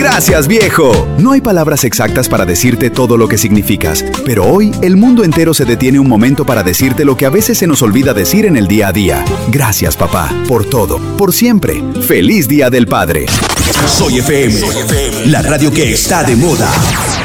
Gracias, viejo. No hay palabras exactas para decirte todo lo que significas, pero hoy el mundo entero se detiene un momento para decirte lo que a veces se nos olvida decir en el día a día. Gracias, papá, por todo, por siempre. ¡Feliz Día del Padre! Soy FM, la radio que está de moda.